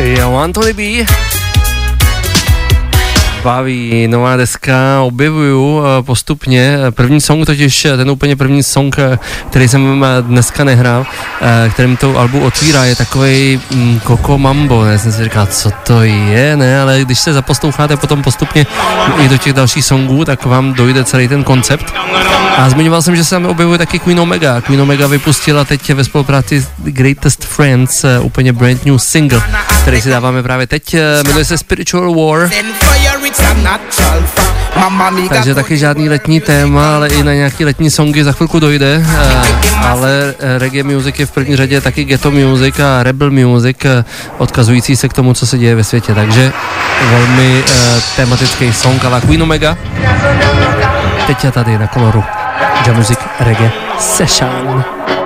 Jo, Anthony B. Baví, nová deska, objevuju postupně. První song, totiž ten úplně první song, který jsem dneska nehrál, kterým to albu otvírá, je takovej Coco Mambo, ne, jsem si říkal, co to je, ne, ale když se zaposloucháte potom postupně i do těch dalších songů, tak vám dojde celý ten koncept. A zmiňoval jsem, že se tam objevuje taky Queen Omega. Queen Omega vypustila teď ve spolupráci s Greatest Friends úplně brand new single, který si dáváme právě teď, jmenuje se Spiritual War. Takže taky žádný letní téma, ale i na nějaký letní songy za chvilku dojde, ale reggae music je v první řadě taky ghetto music a rebel music, odkazující se k tomu, co se děje ve světě, takže velmi tematický song, ale Queen Omega teď je tady na Koloru. Jam Music Reggae Session.